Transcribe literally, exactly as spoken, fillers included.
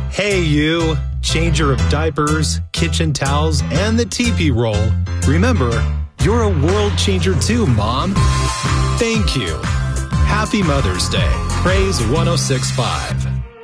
Hey, you, changer of diapers, kitchen towels, and the teepee roll. Remember, you're a world changer too, Mom. Thank you. Happy Mother's Day. Praise one oh six point five.